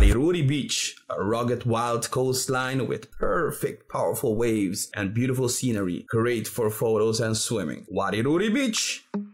Wairuri Beach, a rugged wild coastline with perfect powerful waves and beautiful scenery, great for photos and swimming. Wairuri Beach!